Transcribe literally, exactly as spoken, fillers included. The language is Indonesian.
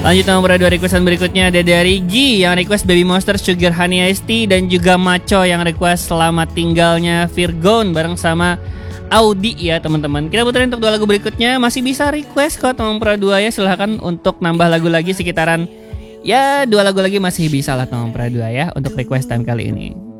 Lanjut nomor dua requestan berikutnya ada dari Gi yang request Baby Monster Sugar Honey Iced Tea, dan juga Maco yang request Selamat Tinggalnya Virgon bareng sama Audi ya teman-teman. Kita puterin untuk dua lagu berikutnya. Masih bisa request kok teman Pro dua ya, silahkan untuk nambah lagu lagi sekitaran ya dua lagu lagi masih bisa lah teman Pro dua ya untuk request time kali ini.